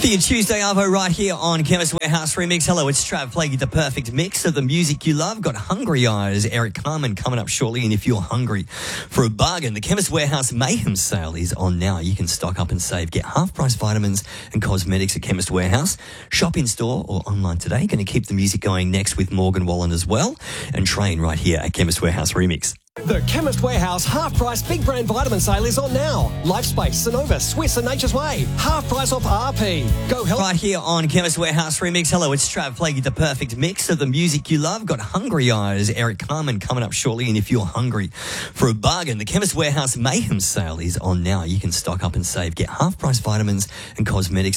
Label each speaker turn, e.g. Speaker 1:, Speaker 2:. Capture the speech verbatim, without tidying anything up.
Speaker 1: For your Tuesday Arvo right here on Chemist Warehouse Remix. Hello, it's Trav playing you the perfect mix of the music you love. Got Hungry Eyes, Eric Carmen coming up shortly. And if you're hungry for a bargain, the Chemist Warehouse Mayhem sale is on now. You can stock up and save. Get half-price vitamins and cosmetics at Chemist Warehouse. Shop in store or online today. Going to keep the music going next with Morgan Wallen as well. And train right here at Chemist Warehouse Remix.
Speaker 2: The Chemist Warehouse half-price big brand vitamin sale is on now. Lifespace, Sonova, Swiss and Nature's Way. Half price off R P. Go help.
Speaker 1: Right here on Chemist Warehouse Remix. Hello, it's Trav playing you the perfect mix of the music you love. Got Hungry Eyes, Eric Carmen coming up shortly. And if you're hungry for a bargain, the Chemist Warehouse Mayhem sale is on now. You can stock up and save. Get half-price vitamins and cosmetics